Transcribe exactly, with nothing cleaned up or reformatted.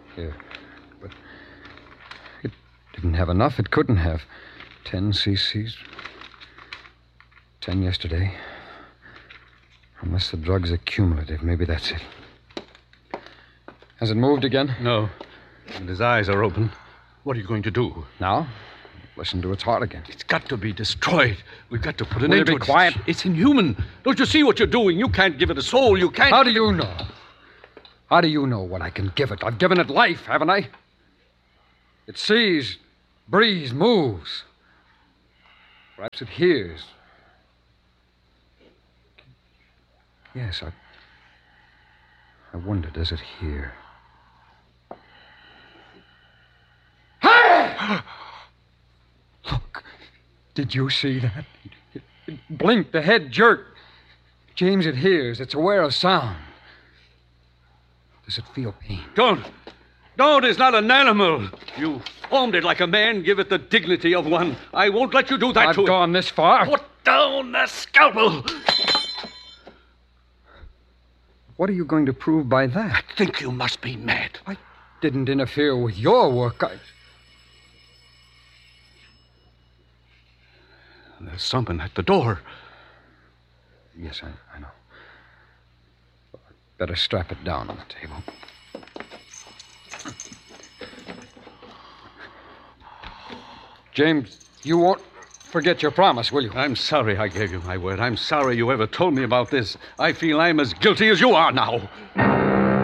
Here. But it didn't have enough. It couldn't have. Ten cc's. Ten yesterday. Unless the drug's are cumulative. Maybe that's it. Has it moved again? No. And his eyes are open. What are you going to do? Now? Listen to its heart again. It's got to be destroyed. We've got to put an Will end you to be it. quiet? It's inhuman. Don't you see what you're doing? You can't give it a soul. You can't... How do you know? How do you know what I can give it? I've given it life, haven't I? It sees, breathes, moves. Perhaps it hears. Yes, I... I wonder, does it hear? Hey! Look, did you see that? It, it blinked, the head jerked. James, it hears. It's aware of sound. Does it feel pain? Don't. Don't. It's not an animal. You formed it like a man. Give it the dignity of one. I won't let you do that I've to it. I've gone this far. Put down the scalpel. What are you going to prove by that? I think you must be mad. I didn't interfere with your work. I... There's someone at the door. Yes, I, I know. Better strap it down on the table. James, you won't forget your promise, will you? I'm sorry I gave you my word. I'm sorry you ever told me about this. I feel I'm as guilty as you are now.